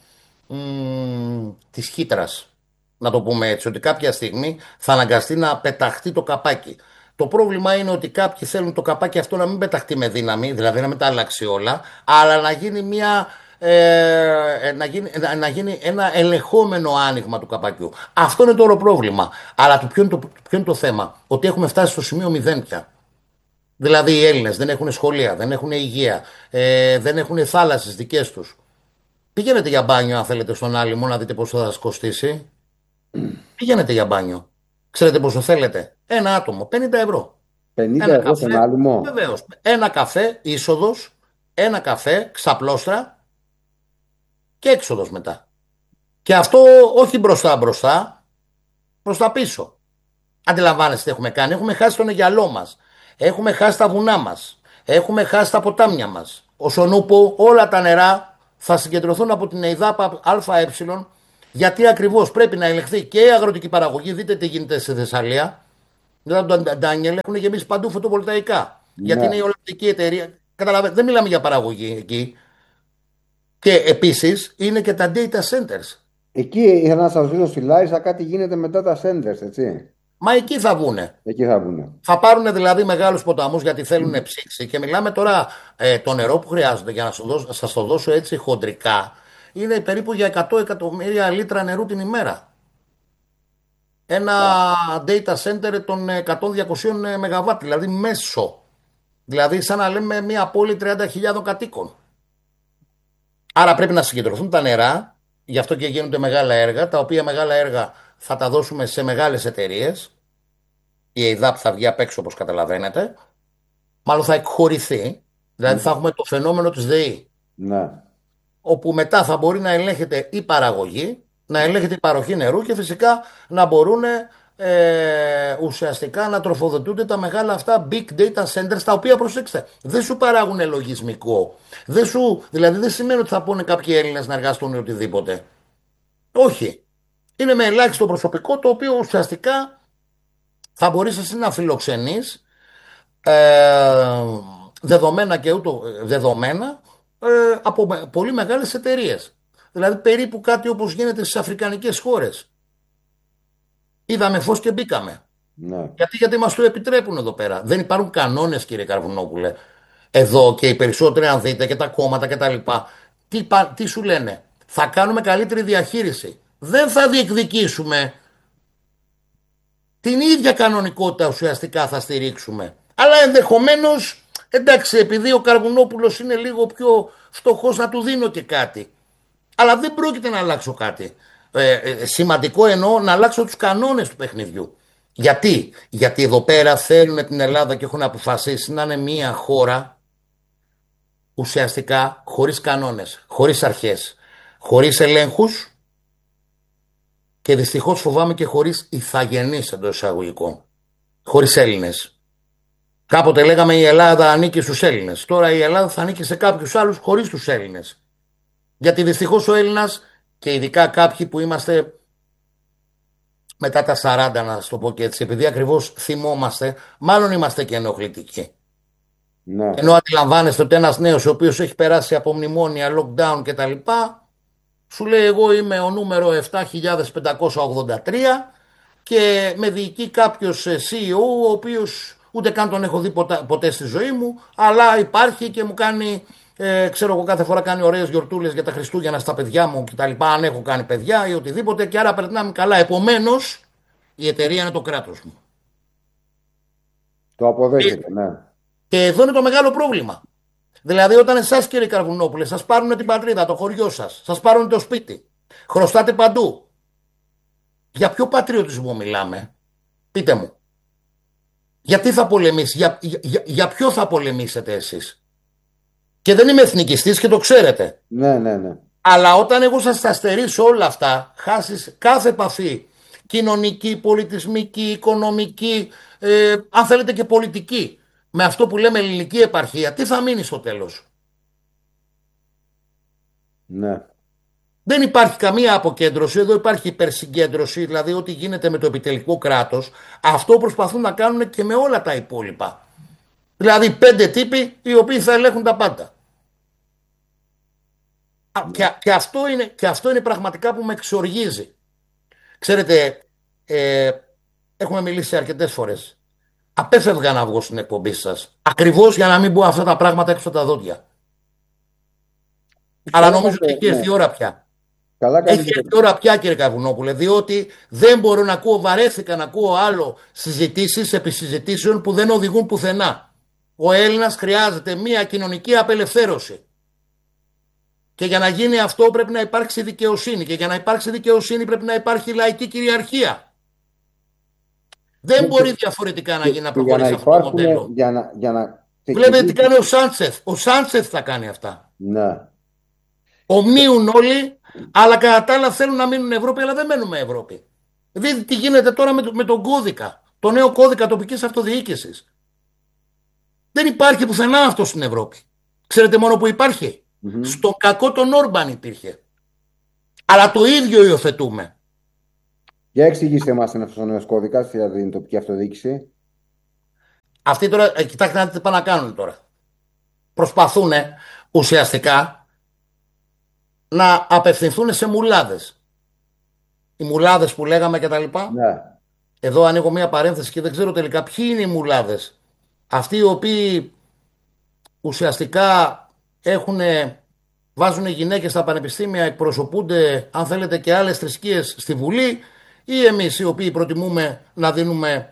μ, της χύτρας. Να το πούμε έτσι, ότι κάποια στιγμή θα αναγκαστεί να πεταχτεί το καπάκι. Το πρόβλημα είναι ότι κάποιοι θέλουν το καπάκι αυτό να μην πεταχτεί με δύναμη, δηλαδή να μην τα αλλάξει όλα, αλλά να γίνει μια. Ε, να, γίνει, να, να γίνει ένα ελεγχόμενο άνοιγμα του καπακιού. Αυτό είναι το όλο πρόβλημα. Αλλά το ποιο, είναι το, ποιο είναι το θέμα? Ότι έχουμε φτάσει στο σημείο μηδέν πια. Δηλαδή οι Έλληνες δεν έχουν σχολεία, δεν έχουν υγεία, ε, δεν έχουν θάλασσες δικές τους. Πηγαίνετε για μπάνιο αν θέλετε στον Άλυμο να δείτε πόσο θα σας κοστίσει. Πηγαίνετε για μπάνιο. Ξέρετε πόσο θέλετε? Ένα άτομο, πενήντα ευρώ. πενήντα Ένα ευρώ στον καφέ, άλυμο. βεβαίως. Ένα καφέ, είσοδος, ένα καφέ, ξαπλώστρα και έξοδος μετά. Και αυτό όχι μπροστά μπροστά, προς τα πίσω. Αντιλαμβάνεστε τι έχουμε κάνει? Έχουμε χάσει τον αιγιαλό μας. Έχουμε χάσει τα βουνά μας. Έχουμε χάσει τα ποτάμια μας. Όσον ούπο όλα τα νερά θα συγκεντρωθούν από την ΕΙΔΑΠ ΑΕ, γιατί ακριβώς πρέπει να ελεγχθεί και η αγροτική παραγωγή. Δείτε τι γίνεται στη Θεσσαλία. Δηλαδή τον Ντάνιελ έχουν γεμίσει παντού φωτοβολταϊκά. Γιατί Ναι. είναι η Ολλανδική εταιρεία. Καταλαβαίνετε, δεν μιλάμε για παραγωγή εκεί. Και επίσης είναι και τα data centers. Εκεί ήθελα να σας ρωτήσω στη Λάρισα κάτι γίνεται με data centers, έτσι. Μα εκεί θα βγούνε. Εκεί θα βγουν. Θα πάρουν δηλαδή μεγάλους ποταμούς γιατί θέλουν ψήξη και μιλάμε τώρα ε, το νερό που χρειάζονται για να σας το δώσω, σας το δώσω έτσι χοντρικά είναι περίπου για εκατό εκατομμύρια λίτρα νερού την ημέρα. Ένα data center των εκατό με διακόσια μεγαβάτ, δηλαδή μέσο. Δηλαδή σαν να λέμε μια πόλη τριάντα χιλιάδων κατοίκων. Άρα πρέπει να συγκεντρωθούν τα νερά, γι' αυτό και γίνονται μεγάλα έργα, τα οποία μεγάλα έργα θα τα δώσουμε σε μεγάλες εταιρείες. Η ΕΙΔΑΠ θα βγει απ' έξω όπως καταλαβαίνετε. Μάλλον θα εκχωρηθεί, δηλαδή θα έχουμε το φαινόμενο της ΔΕΗ, Ναι. όπου μετά θα μπορεί να ελέγχεται η παραγωγή, να ελέγχεται η παροχή νερού και φυσικά να μπορούν ε, ουσιαστικά να τροφοδοτούνται τα μεγάλα αυτά big data centers, τα οποία προσέξτε, δεν σου παράγουν λογισμικό. Δεν σου, δηλαδή δεν σημαίνει ότι θα πούνε κάποιοι Έλληνες να εργαστούν ή οτιδήποτε. Όχι. Είναι με ελάχιστο προσωπικό το οποίο ουσιαστικά θα μπορείς εσύ να φιλοξενείς ε, δεδομένα και ούτω δεδομένα ε, από με- πολύ μεγάλες εταιρείες. Δηλαδή περίπου κάτι όπως γίνεται στις αφρικανικές χώρες. Είδαμε φως και μπήκαμε. Ναι. Γιατί, γιατί μας το επιτρέπουν εδώ πέρα. Δεν υπάρχουν κανόνες, κύριε Καρβουνόπουλε. Εδώ και οι περισσότεροι αν δείτε και τα κόμματα και τα λοιπά. Τι, πα- τι σου λένε? Θα κάνουμε καλύτερη διαχείριση. Δεν θα διεκδικήσουμε την ίδια κανονικότητα, ουσιαστικά θα στηρίξουμε. Αλλά ενδεχομένως, εντάξει, επειδή ο Καρβουνόπουλος είναι λίγο πιο φτωχός, να του δίνω και κάτι. Αλλά δεν πρόκειται να αλλάξω κάτι. Ε, ε, σημαντικό εννοώ να αλλάξω τους κανόνες του παιχνιδιού. Γιατί, γιατί εδώ πέρα θέλουν την Ελλάδα και έχουν αποφασίσει να είναι μια χώρα ουσιαστικά χωρίς κανόνες, χωρίς αρχές, χωρίς ελέγχους και δυστυχώς φοβάμαι και χωρίς ηθαγενείς εντός εισαγωγικών, χωρίς Έλληνες. Κάποτε λέγαμε η Ελλάδα ανήκει στους Έλληνες. Τώρα η Ελλάδα θα ανήκει σε κάποιους άλλους χωρίς τους Έλληνες. Γιατί δυστυχώς ο Έλληνας και ειδικά κάποιοι που είμαστε μετά τα σαράντα, να το πω και έτσι, επειδή ακριβώς θυμόμαστε, μάλλον είμαστε και ενοχλητικοί. Ναι. Ενώ αντιλαμβάνεστε ότι ένας νέος ο οποίος έχει περάσει από μνημόνια, lockdown κτλ. Σου λέει εγώ είμαι ο νούμερο επτά χιλιάδες πεντακόσια ογδόντα τρία και με διοικεί κάποιος σι ι ο ο οποίος ούτε καν τον έχω δει ποτέ, ποτέ στη ζωή μου, αλλά υπάρχει και μου κάνει, ε, ξέρω εγώ, κάθε φορά κάνει ωραίες γιορτούλες για τα Χριστούγεννα στα παιδιά μου κτλ. Αν έχω κάνει παιδιά ή οτιδήποτε, και άρα περνάμε καλά. Επομένως η εταιρεία είναι το κράτος μου. Το αποδέχεται, ναι. Και εδώ είναι το μεγάλο πρόβλημα. Δηλαδή, όταν εσάς, κύριε Καρβουνόπουλε, σας πάρουν την πατρίδα, το χωριό σας, σας πάρουν το σπίτι, χρωστάτε παντού. Για ποιο πατριωτισμό μιλάμε, πείτε μου. Γιατί θα πολεμήσει, για, για, για ποιο θα πολεμήσετε εσείς? Και δεν είμαι εθνικιστής και το ξέρετε. Ναι, ναι, ναι. Αλλά όταν εγώ σας τα στερήσω όλα αυτά, χάσεις κάθε επαφή κοινωνική, πολιτισμική, οικονομική, ε, αν θέλετε και πολιτική, με αυτό που λέμε ελληνική επαρχία, τι θα μείνει στο τέλος? Ναι. Δεν υπάρχει καμία αποκέντρωση, εδώ υπάρχει υπερσυγκέντρωση, δηλαδή ό,τι γίνεται με το επιτελικό κράτος, αυτό προσπαθούν να κάνουν και με όλα τα υπόλοιπα. Δηλαδή πέντε τύποι οι οποίοι θα ελέγχουν τα πάντα. Ναι. Και, και, αυτό είναι, και αυτό είναι πραγματικά που με εξοργίζει. Ξέρετε, ε, έχουμε μιλήσει αρκετές φορές. Απέφευγα να βγω στην εκπομπή σας, ακριβώς για να μην μπω αυτά τα πράγματα έξω από τα δόντια. Αλλά Καλά νομίζω ότι κάνετε, έχει έρθει η ναι. ώρα πια. Καλά Έχει κάνετε. έρθει η ώρα πια, κύριε Καβουνόπουλε, διότι δεν μπορώ να ακούω, βαρέθηκα να ακούω άλλο συζητήσεις επί συζητήσεων που δεν οδηγούν πουθενά. Ο Έλληνας χρειάζεται μια κοινωνική απελευθέρωση. Και για να γίνει αυτό πρέπει να υπάρξει δικαιοσύνη. Και για να υπάρξει δικαιοσύνη πρέπει να υπάρχει λαϊκή κυριαρχία. Δεν Ναι, μπορεί και, διαφορετικά να και, γίνει να και για να προχωρήσει αυτό το υπάρχουν, μοντέλο. για να, για να Βλέπετε τι ξεκινήσει. κάνει ο Σάντσεφ. Ο Σάντσεφ θα κάνει αυτά. Ναι. Ομνίουν όλοι, αλλά κατά τα άλλα θέλουν να μείνουν Ευρώπη, αλλά δεν μένουμε Ευρώπη. Δείτε τι γίνεται τώρα με, το, με τον κώδικα, το νέο κώδικα τοπικής αυτοδιοίκησης. Δεν υπάρχει πουθενά αυτό στην Ευρώπη. Ξέρετε μόνο που υπάρχει? Mm-hmm. Στον κακό τον Όρμπαν υπήρχε. Αλλά το ίδιο υιοθετούμε. Για εξηγήστε μας είναι αυτός ο νέος κώδικας για την τοπική αυτοδιοίκηση. Αυτοί τώρα, ε, κοιτάξτε να δείτε τι πάνε να κάνουν τώρα. Προσπαθούν ουσιαστικά να απευθυνθούν σε μουλάδες. Οι μουλάδες που λέγαμε και τα λοιπά. Ναι. Εδώ ανοίγω μια παρένθεση και δεν ξέρω τελικά ποιοι είναι οι μουλάδες. Αυτοί οι οποίοι ουσιαστικά έχουν, βάζουν γυναίκες στα πανεπιστήμια, εκπροσωπούνται αν θέλετε και άλλες θρησκείες στη Βουλή, ή εμείς οι οποίοι προτιμούμε να δίνουμε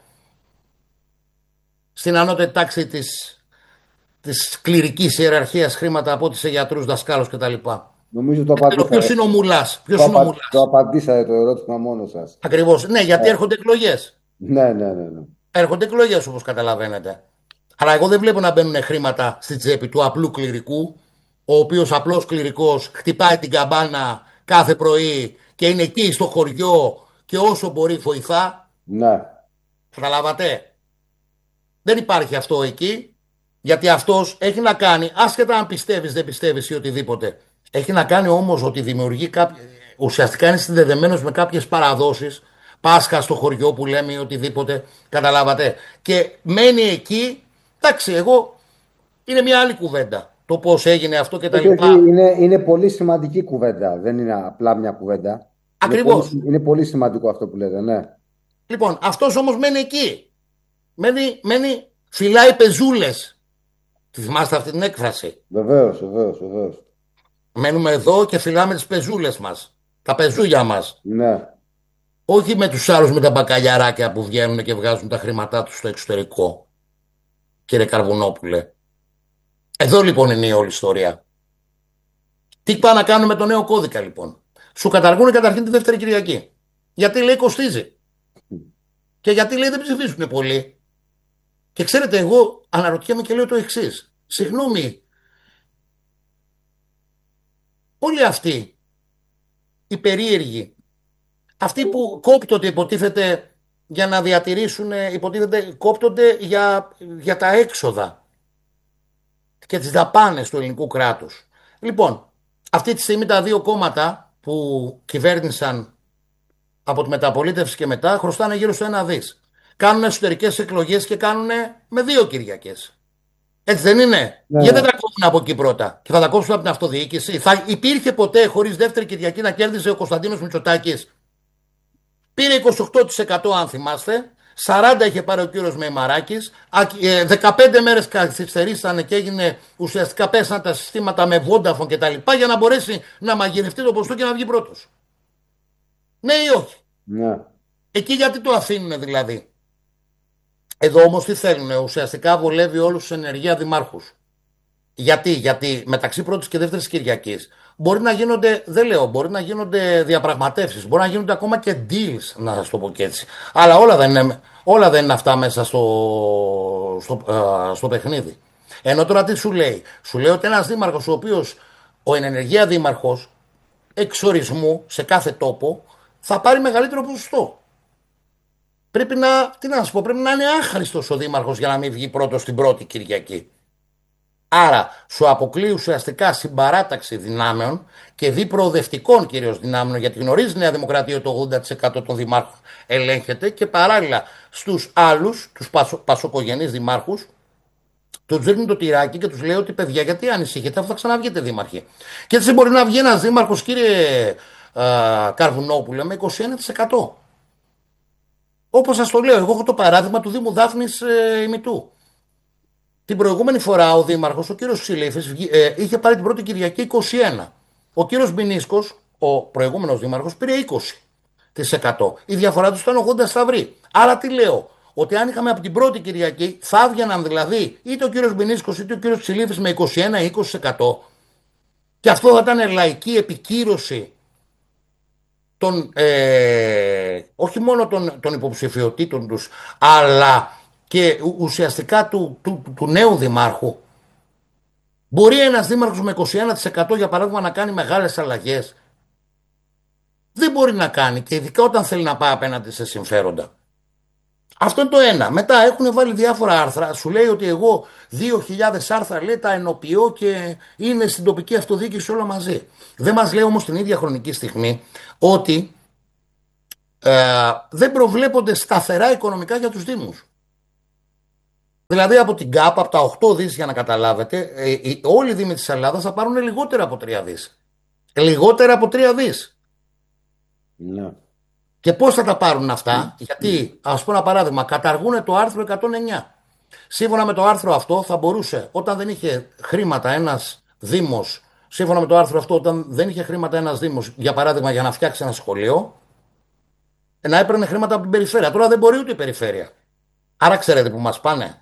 στην ανώτερη τάξη της, της κληρικής ιεραρχίας χρήματα από ό,τι σε γιατρούς, δασκάλους κτλ. Νομίζω το Ποιος απαντήσατε. είναι ο μουλάς? Ποιος Το, είναι ο απα... μουλάς? το απαντήσατε το ερώτημα μόνο σας. Ακριβώς. Ναι, γιατί Ε, έρχονται εκλογές. ναι, ναι, ναι, ναι. Έρχονται εκλογές όπως καταλαβαίνετε. Αλλά εγώ δεν βλέπω να μπαίνουν χρήματα στη τσέπη του απλού κληρικού, ο οποίος απλός κληρικός χτυπάει την καμπάνα κάθε πρωί και είναι εκεί στο χωριό και όσο μπορεί βοηθά. Ναι. Καταλάβατε. Δεν υπάρχει αυτό εκεί, γιατί αυτός έχει να κάνει, άσχετα αν πιστεύεις, δεν πιστεύεις ή οτιδήποτε, έχει να κάνει όμως ότι δημιουργεί κάποιο, ουσιαστικά είναι συνδεδεμένος με κάποιες παραδόσεις, Πάσχα στο χωριό που λέμε ή οτιδήποτε, καταλάβατε. Και μένει εκεί, εντάξει, εγώ, είναι μια άλλη κουβέντα, το πώς έγινε αυτό και τα Όχι, όχι, λοιπά. είναι, είναι πολύ σημαντική κουβέντα. Δεν είναι απλά μια κουβέντα. Είναι πολύ, Ακριβώς. είναι πολύ σημαντικό αυτό που λέτε, ναι. Λοιπόν, αυτός όμως μένει εκεί. Μένει, μένει φυλάει πεζούλες. Τη θυμάστε αυτή την έκφραση? Βεβαίως, βεβαίως, βεβαίως. Μένουμε εδώ και φυλάμε τις πεζούλες μας. Τα πεζούλια μας. Ναι. Όχι με τους άλλους με τα μπακαλιαράκια που βγαίνουν και βγάζουν τα χρήματά τους στο εξωτερικό. Κύριε Καρβουνόπουλε. Εδώ λοιπόν είναι η όλη ιστορία. Τι πάνε να κάνουν με το νέο κώδικα λοιπόν? Σου καταργούν καταρχήν τη δεύτερη Κυριακή. Γιατί λέει κοστίζει. Και γιατί λέει δεν ψηφίζουν πολλοί. Και ξέρετε, εγώ αναρωτιέμαι και λέω το εξή. Συγγνώμη, όλοι αυτοί οι περίεργοι, αυτοί που κόπτονται υποτίθεται για να διατηρήσουν, υποτίθεται κόπτονται για, για τα έξοδα και τις δαπάνες του ελληνικού κράτους. Λοιπόν, αυτή τη στιγμή τα δύο κόμματα που κυβέρνησαν από τη μεταπολίτευση και μετά χρωστάνε γύρω στο ένα δις. Κάνουν εσωτερικές εκλογές και κάνουν με δύο Κυριακές. Έτσι δεν είναι? Ναι, Γιατί ναι. δεν τα κόβουν από εκεί πρώτα και θα τα κόψουν από την αυτοδιοίκηση? Θα υπήρχε ποτέ χωρίς δεύτερη Κυριακή να κέρδιζε ο Κωνσταντίνος Μητσοτάκης? Πήρε είκοσι οκτώ τοις εκατό αν θυμάστε, σαράντα τοις εκατό είχε πάρει ο κύριος Μεϊμαράκης, δεκαπέντε μέρες καθυστερήσανε και έγινε, ουσιαστικά πέσαν τα συστήματα με Vodafone και τα λοιπά για να μπορέσει να μαγειρευτεί το ποστό και να βγει πρώτος. Ναι ή όχι? Ναι. Εκεί γιατί το αφήνουν δηλαδή? Εδώ όμως τι θέλουν? Ουσιαστικά βολεύει όλους τους ενεργεία δημάρχους. Γιατί, γιατί μεταξύ πρώτης και δεύτερης Κυριακής μπορεί να γίνονται, δεν λέω, μπορεί να γίνονται διαπραγματεύσεις, μπορεί να γίνονται ακόμα και deals, να σας το πω και έτσι. Αλλά όλα δεν είναι, όλα δεν είναι αυτά μέσα στο, στο, α, στο παιχνίδι. Ενώ τώρα τι σου λέει? Σου λέει ότι ένας δήμαρχος, ο οποίος, ο ενεργεία δήμαρχος, εξορισμού σε κάθε τόπο, θα πάρει μεγαλύτερο ποσοστό. Πρέπει να, τι να σας πω, πρέπει να είναι άχρηστος ο δήμαρχος για να μην βγει πρώτος στην πρώτη Κυριακή. Άρα σου αποκλεί ουσιαστικά συμπαράταξη δυνάμεων και δι προοδευτικών κυρίως δυνάμεων, γιατί γνωρίζει η Νέα Δημοκρατία ότι το ογδόντα τοις εκατό των δημάρχων ελέγχεται, και παράλληλα στους άλλους, τους πασο, πασοκογενείς δημάρχους, τους ρίχνει το τυράκι και τους λέει ότι παιδιά, γιατί ανησυχείτε αφού θα ξαναβγείτε δήμαρχοι? Και έτσι μπορεί να βγει ένας δήμαρχος, κύριε α, Καρβουνόπουλε, με είκοσι ένα τοις εκατό. Όπως σας το λέω, εγώ έχω το παράδειγμα του Δήμου Δάφνης ε, ημιτού. Την προηγούμενη φορά ο δήμαρχος, ο κύριος Ψηλήφης, ε, είχε πάρει την πρώτη Κυριακή είκοσι ένα. Ο κύριος Μπινίσκος, ο προηγούμενος δήμαρχος, πήρε είκοσι τοις εκατό. Η διαφορά του ήταν ογδόντα σταυροί. Άρα τι λέω? Ότι αν είχαμε από την πρώτη Κυριακή, θα έβγαιναν δηλαδή είτε ο κύριος Μπινίσκος είτε ο κύριος Ψηλήφης με είκοσι ένα ή είκοσι τοις εκατό. Και αυτό θα ήταν λαϊκή επικύρωση των, ε, όχι μόνο των, των υποψηφιωτήτων τους, αλλά και ουσιαστικά του, του, του, του νέου δημάρχου. Μπορεί ένας δήμαρχος με είκοσι ένα τοις εκατό για παράδειγμα να κάνει μεγάλες αλλαγές? Δεν μπορεί να κάνει, και ειδικά όταν θέλει να πάει απέναντι σε συμφέροντα. Αυτό είναι το ένα. Μετά έχουν βάλει διάφορα άρθρα. Σου λέει ότι εγώ δύο χιλιάδες άρθρα, λέει, τα ενοποιώ και είναι στην τοπική αυτοδιοίκηση όλα μαζί. Δεν μας λέει όμως την ίδια χρονική στιγμή ότι ε, δεν προβλέπονται σταθερά οικονομικά για τους δήμους. Δηλαδή από την ΚΑΠ, από τα οκτώ δις, για να καταλάβετε, ε, όλοι οι δήμοι της Ελλάδας θα πάρουν λιγότερα από τρία δις. Λιγότερα από τρία δις. Ναι. Και πώς θα τα πάρουν αυτά? Γιατί, ας πω ένα παράδειγμα, καταργούν το άρθρο εκατόν εννιά. Σύμφωνα με το άρθρο αυτό θα μπορούσε, όταν δεν είχε χρήματα ένας δήμος, σύμφωνα με το άρθρο αυτό, όταν δεν είχε χρήματα ένας δήμος, για παράδειγμα για να φτιάξει ένα σχολείο, να έπαιρνε χρήματα από την περιφέρεια. Τώρα δεν μπορεί ούτε η περιφέρεια. Άρα ξέρετε που μας πάνε?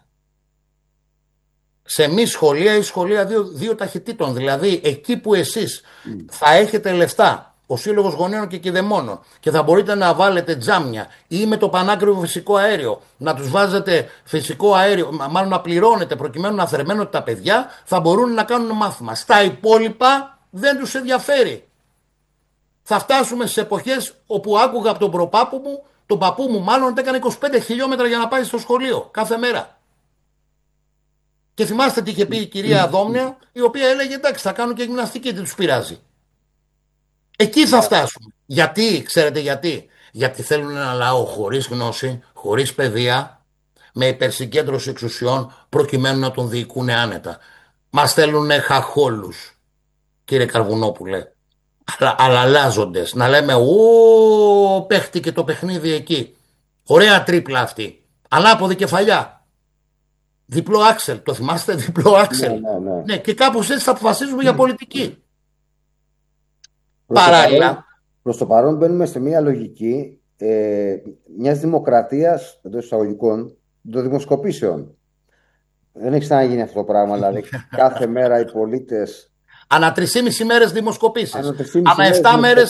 Σε μη σχολεία ή σχολεία δύο, δύο ταχυτήτων. Δηλαδή εκεί που εσείς mm. θα έχετε λεφτά, ο Σύλλογος Γονέων και Κηδεμόνων, και θα μπορείτε να βάλετε τζάμια ή με το πανάκριβο φυσικό αέριο να τους βάζετε φυσικό αέριο, μάλλον να πληρώνετε προκειμένου να θερμαίνονται τα παιδιά, θα μπορούν να κάνουν μάθημα. Στα υπόλοιπα δεν τους ενδιαφέρει. Θα φτάσουμε σε εποχές όπου άκουγα από τον προπάπου μου, τον παππού μου μάλλον, ότι έκανε είκοσι πέντε χιλιόμετρα για να πάει στο σχολείο κάθε μέρα. Και θυμάστε τι είχε πει η κυρία Δόμνια, η οποία έλεγε εντάξει, θα κάνω και γυμναστική, δεν τους πειράζει. Εκεί θα φτάσουμε. Γιατί, ξέρετε γιατί? Γιατί θέλουν ένα λαό χωρίς γνώση, χωρίς παιδεία, με υπερσυγκέντρωση εξουσιών, προκειμένου να τον διοικούν άνετα. Μας θέλουν χαχόλους, κύριε Καρβουνόπουλε, αλλά, αλλάζοντες. Να λέμε, ω, παίχτηκε το παιχνίδι εκεί. Ωραία τρίπλα αυτή. Ανάποδη κεφαλιά. Διπλό άξελ, το θυμάστε? Διπλό άξελ. Ναι, ναι, ναι. Ναι, και κάπως έτσι θα αποφασίζουμε για πολιτική. Προς Παράλληλα. Το παρόν, προς το παρόν μπαίνουμε σε μια λογική ε, μιας δημοκρατίας εντός εισαγωγικών των δημοσκοπήσεων. Δεν έχει ξαναγίνει αυτό το πράγμα. Δηλαδή κάθε μέρα οι πολίτες. Ανά τρεις και μισή μέρες δημοσκοπήσεις. Ανά τρεις και μισή Ανά επτά μέρες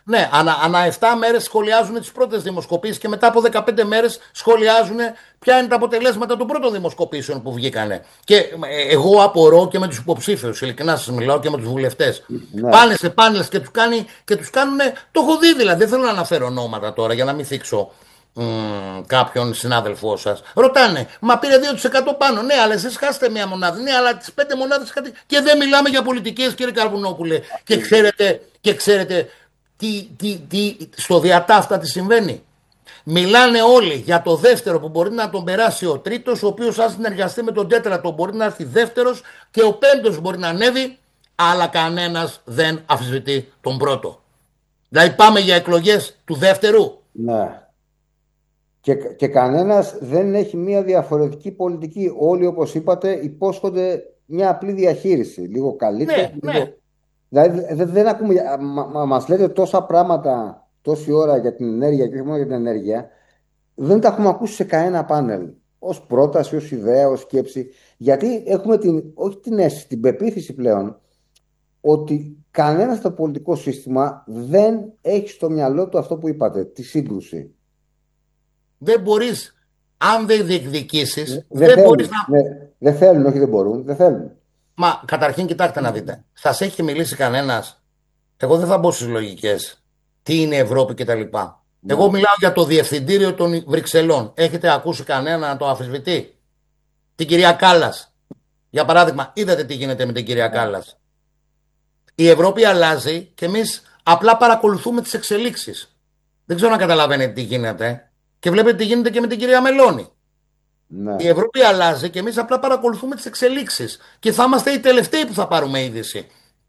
Ναι, ανά, ανά επτά μέρες σχολιάζουν τις πρώτες δημοσκοπήσεις και μετά από δεκαπέντε μέρες σχολιάζουν ποια είναι τα αποτελέσματα των πρώτων δημοσκοπήσεων που βγήκανε. Και ε, εγώ απορώ και με τους υποψήφιους, ειλικρινά σας μιλάω, και με τους βουλευτές. Ναι, Πάνε σε πάνελ και τους, κάνει, και τους κάνουν. Το έχω δει δηλαδή, δεν θέλω να αναφέρω ονόματα τώρα για να μην θίξω μ, κάποιον συνάδελφό σας. Ρωτάνε, μα πήρε δύο τοις εκατό πάνω. Ναι, αλλά εσείς χάσετε μία μονάδα. Ναι, αλλά τις πέντε μονάδες κάτι. Και δεν μιλάμε για πολιτικές, κύριε Καρβουνόπουλε. Και ξέρετε, και ξέρετε τι, τι, τι, στο διατάφτα τι συμβαίνει. Μιλάνε όλοι για το δεύτερο που μπορεί να τον περάσει ο τρίτος, ο οποίος αν συνεργαστεί με τον τέταρτο μπορεί να έρθει δεύτερος και ο πέμπτος μπορεί να ανέβει, αλλά κανένας δεν αμφισβητεί τον πρώτο. Δηλαδή πάμε για εκλογές του δεύτερου. ναι. Και, και κανένας δεν έχει μια διαφορετική πολιτική. Όλοι, όπως είπατε, υπόσχονται μια απλή διαχείριση. Λίγο καλύτερη. Ναι, Λίγο... ναι. Δηλαδή δεν, δεν ακούμε, μα, μα, μας λέτε τόσα πράγματα τόση ώρα για την ενέργεια και όχι μόνο για την ενέργεια. Δεν τα έχουμε ακούσει σε κανένα πάνελ. Ως πρόταση, ως ιδέα, ως σκέψη. Γιατί έχουμε την, όχι την αίσθηση, την πεποίθηση πλέον ότι κανένα στο πολιτικό σύστημα δεν έχει στο μυαλό του αυτό που είπατε, τη σύγκρουση. Δεν μπορείς, αν δεν διεκδικήσεις, Δεν δεν μπορείς θέλουν, να. ναι, δεν θέλουν, όχι δεν μπορούν, δεν θέλουν. Μα καταρχήν κοιτάξτε να δείτε. Σας έχει μιλήσει κανένας? Εγώ δεν θα μπω στις λογικές. Τι είναι η Ευρώπη κτλ. Εγώ Ναι. μιλάω για το Διευθυντήριο των Βρυξελών. Έχετε ακούσει κανένα να το αμφισβητεί? Την κυρία Κάλλας. Για παράδειγμα, είδατε τι γίνεται με την κυρία Κάλλας. Η Ευρώπη αλλάζει και εμείς απλά παρακολουθούμε τις εξελίξεις. Δεν ξέρω να καταλαβαίνετε τι γίνεται. Και βλέπετε τι γίνεται και με την κυρία Μελώνη. Ναι. Η Ευρώπη αλλάζει και εμείς απλά παρακολουθούμε τις εξελίξεις. Και θα είμαστε οι τελευταίοι που θα πάρουμε είδηση.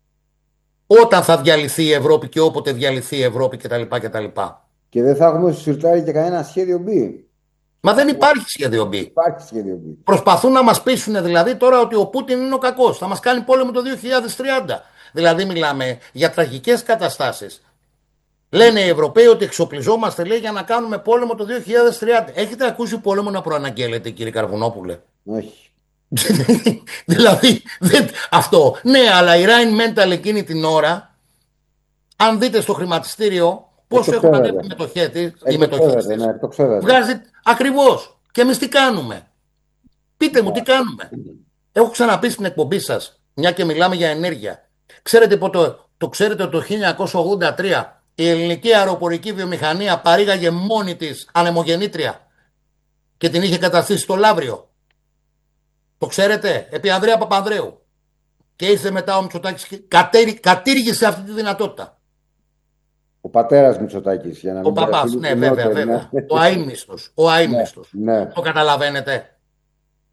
Όταν θα διαλυθεί η Ευρώπη και όποτε διαλυθεί η Ευρώπη κτλ. κτλ. Και δεν θα έχουμε συρτάρει και κανένα σχέδιο B. Μα δεν υπάρχει σχέδιο B. Υπάρχει σχέδιο B. Προσπαθούν να μας πείσουν δηλαδή τώρα ότι ο Πούτιν είναι ο κακός. Θα μας κάνει πόλεμο το δύο χιλιάδες τριάντα. Δηλαδή μιλάμε για τραγικές καταστάσεις. Λένε οι Ευρωπαίοι ότι εξοπλιζόμαστε, λέει, για να κάνουμε πόλεμο το δύο χιλιάδες τριάντα. Έχετε ακούσει πόλεμο να προαναγγέλλεται, κύριε Καρβουνόπουλε? Όχι. Δηλαδή, δεν, αυτό. Ναι, αλλά η Rhine Mental εκείνη την ώρα, αν δείτε στο χρηματιστήριο πόσο έχουν ανέβει οι μετοχές της, οι μετοχές Εκτοξεύεται, της, ναι, εκτοξεύεται. βγάζει ακριβώς. Και εμείς τι κάνουμε? Πείτε μου, τι κάνουμε? Έχω ξαναπεί στην εκπομπή σας, μια και μιλάμε για ενέργεια. Ξέρετε πότε, το, το ξέρετε ότι το χίλια εννιακόσια ογδόντα τρία η ελληνική αεροπορική βιομηχανία παρήγαγε μόνη της ανεμογεννήτρια και την είχε καταστήσει στο Λαύριο. Το ξέρετε? Επί Ανδρέα Παπανδρέου. Και ήρθε μετά ο Μητσοτάκης και κατήργησε αυτή τη δυνατότητα. Ο πατέρας Μητσοτάκης, για να Ο μην παπάς, παραφιλεί ναι, την βέβαια, νεότερη, βέβαια. ναι. Ο αείμνηστος. Ο αείμνηστος. Ναι. Το καταλαβαίνετε?